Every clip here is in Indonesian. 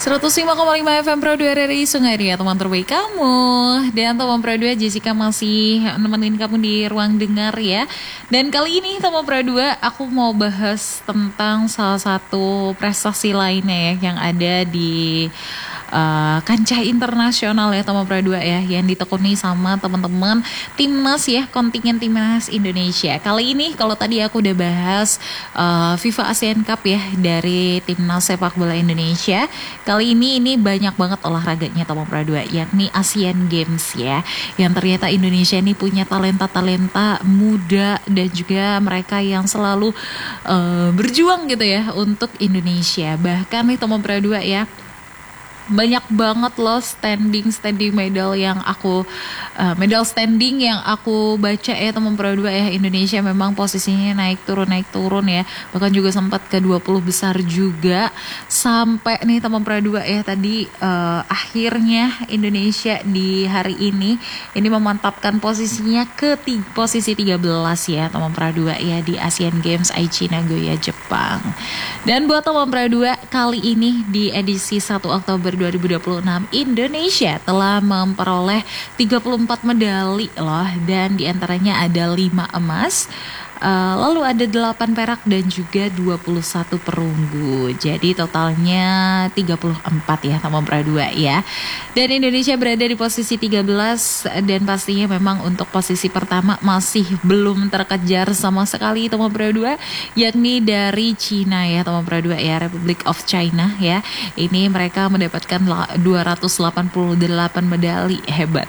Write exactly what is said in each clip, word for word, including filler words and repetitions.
seratus lima koma lima F M Pro dua R R I Sungai Ria, teman terbaik kamu. Dan teman Pro dua, Jessica masih nemenin kamu di ruang dengar ya. Dan kali ini teman Pro dua, aku mau bahas tentang salah satu prestasi lainnya ya yang ada di Uh, kancah internasional ya teman Pro dua ya, yang ditekuni sama teman-teman timnas ya, kontingen timnas Indonesia. Kali ini kalau tadi aku udah bahas uh, FIFA ASEAN Cup ya dari timnas sepak bola Indonesia, kali ini ini banyak banget olahraganya teman Pro dua, yakni Asian Games ya, yang ternyata Indonesia ini punya talenta-talenta muda dan juga mereka yang selalu uh, berjuang gitu ya untuk Indonesia. Bahkan nih teman Pro dua ya, banyak banget loh standing standing medal yang aku uh, medal standing yang aku baca ya teman Pro dua ya. Indonesia memang posisinya naik turun naik turun ya, bahkan juga sempat ke dua puluh besar juga, sampai nih teman Pro dua ya tadi uh, akhirnya Indonesia di hari ini ini memantapkan posisinya ke t- posisi tiga belas ya teman Pro dua ya di Asian Games Aichi Nagoya Jepang. Dan buat teman Pro dua, kali ini di edisi satu Oktober dua ribu dua puluh enam, Indonesia telah memperoleh tiga puluh empat medali loh, dan diantaranya ada lima emas, uh, lalu ada delapan perak dan juga dua puluh satu perunggu. Jadi totalnya tiga puluh empat ya teman Pro dua ya. Dan Indonesia berada di posisi tiga belas, dan pastinya memang untuk posisi pertama masih belum terkejar sama sekali teman Pro dua, yakni dari Cina ya teman Pro dua ya, Republic of China ya. Ini mereka mendapatkan dua ratus delapan puluh delapan medali, hebat.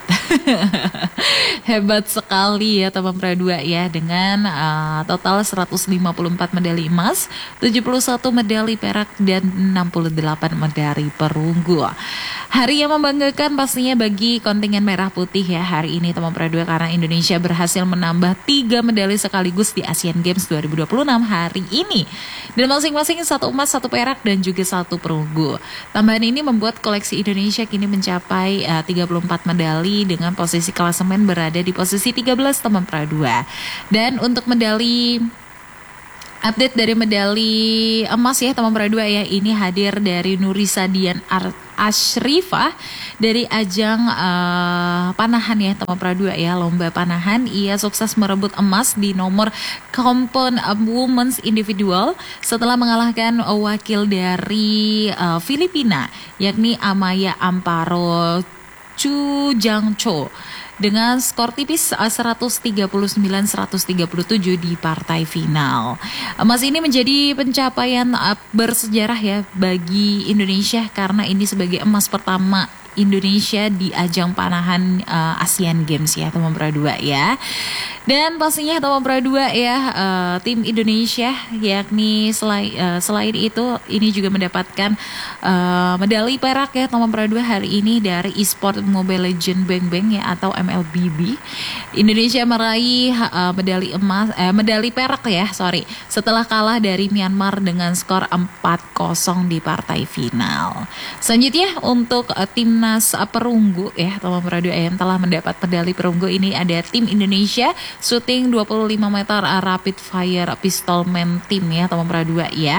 Hebat sekali ya teman Pro dua ya, dengan uh, total seratus lima puluh empat medali emas, tujuh puluh satu medali perak dan enam puluh delapan medali perunggu. Hari yang membanggakan pastinya bagi kontingen merah putih ya hari ini teman Pro dua, karena Indonesia berhasil menambah tiga medali sekaligus di Asian Games dua ribu dua puluh enam hari ini, dan masing-masing satu emas, satu perak dan juga satu perunggu. Tambahan ini membuat koleksi Indonesia kini mencapai uh, tiga puluh empat medali dengan posisi klasemen berada di posisi tiga belas teman Pro dua. Dan untuk medali, update dari medali emas ya teman Pro dua ya, ini hadir dari Nurisa Dian Ar- Ashrifah dari ajang uh, panahan ya teman Pro dua ya, lomba panahan. Ia sukses merebut emas di nomor Compound Women's Individual setelah mengalahkan wakil dari uh, Filipina, yakni Amaya Amparo Chu Jangcho dengan skor tipis seratus tiga puluh sembilan seratus tiga puluh tujuh di partai final. Emas ini menjadi pencapaian bersejarah ya bagi Indonesia, karena ini sebagai emas pertama Indonesia di ajang panahan uh, Asian Games ya teman Pro dua ya. Dan pastinya teman Pro dua ya, uh, tim Indonesia yakni selain uh, selain itu ini juga mendapatkan uh, medali perak ya teman Pro dua hari ini dari eSport Mobile Legends Bang Bang ya atau M L B B. Indonesia meraih uh, medali emas eh, medali perak ya sorry setelah kalah dari Myanmar dengan skor empat kosong di partai final. Selanjutnya untuk uh, timnas uh, perunggu ya teman Pro dua yang telah mendapat medali perunggu, ini ada tim Indonesia shooting dua puluh lima meter uh, rapid fire pistol man team ya teman Pro dua ya.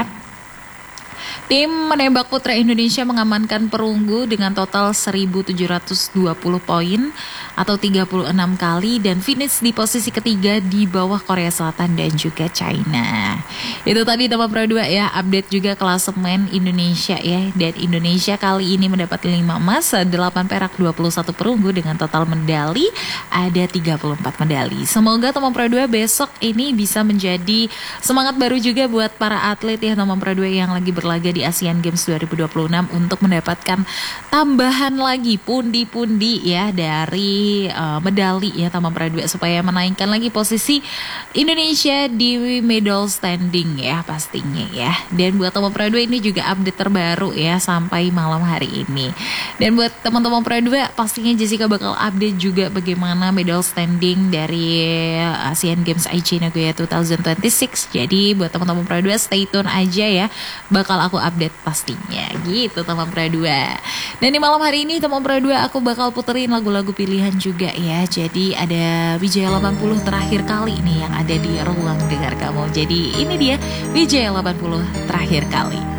Tim menembak putra Indonesia mengamankan perunggu dengan total seribu tujuh ratus dua puluh poin atau tiga puluh enam kali, dan finish di posisi ketiga di bawah Korea Selatan dan juga China. Itu tadi teman Pro dua ya, update juga klasemen Indonesia ya. Dan Indonesia kali ini mendapat lima emas, delapan perak, dua puluh satu perunggu dengan total medali ada tiga puluh empat medali. Semoga teman Pro dua besok ini bisa menjadi semangat baru juga buat para atlet ya teman Pro dua yang lagi berlaga di Asian Games dua ribu dua puluh enam untuk mendapatkan tambahan lagi pundi-pundi ya dari uh, medali ya teman Pro dua, supaya menaikkan lagi posisi Indonesia di medal standing ya pastinya ya. Dan buat teman Pro dua ini juga update terbaru ya sampai malam hari ini. Dan buat teman-teman Pro dua pastinya Jessica bakal update juga bagaimana medal standing dari Asian Games Aichi Nagoya dua ribu dua puluh enam. Jadi buat teman-teman Pro dua stay tune aja ya, bakal aku update pastinya gitu teman Pro dua. Dan di malam hari ini teman Pro dua aku bakal puterin lagu-lagu pilihan juga ya. Jadi ada Wijaya delapan puluh terakhir kali nih yang ada di ruang dengar kamu. Jadi ini dia Wijaya delapan puluh terakhir kali.